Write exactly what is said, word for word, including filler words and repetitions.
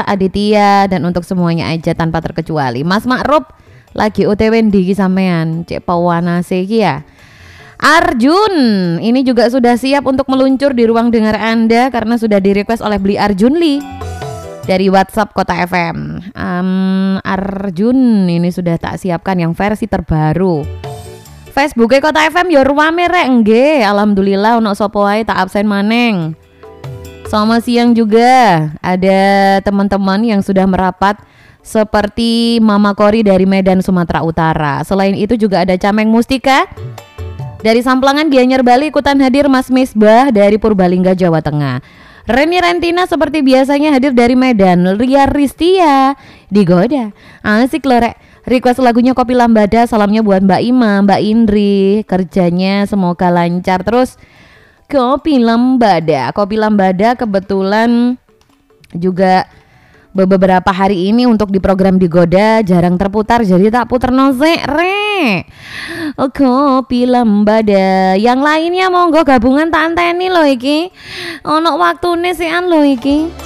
Aditya, dan untuk semuanya aja tanpa terkecuali. Mas Ma'ruf lagi O T W ndi iki sampean? Cek pawanase iki ya. Arjun ini juga sudah siap untuk meluncur di ruang dengar Anda karena sudah di-request oleh Bli Arjun Lee dari WhatsApp Kota F M. um, Arjun ini sudah tak siapkan yang versi terbaru. Facebooknya Kota F M ya ruame rek nggih. Alhamdulillah ono sapa wae tak absen maneng. Selamat siang juga ada teman-teman yang sudah merapat seperti Mama Kori dari Medan Sumatera Utara. Selain itu juga ada Cameng Mustika dari Samplangan Gianyar Bali, ikutan hadir Mas Misbah dari Purbalingga Jawa Tengah. Reni Rentina seperti biasanya hadir dari Medan. Ria Ristia digoda. Asik loh rek. Request lagunya Kopi Lambada. Salamnya buat Mbak Ima, Mbak Indri. Kerjanya semoga lancar terus. Kopi Lambada. Kopi Lambada kebetulan juga beberapa hari ini untuk di program Digoda jarang terputar, jadi tak puter nose re. Kopi Lambada. Yang lainnya monggo gabungan tak anteni loh iki. Ono waktune sian loh iki.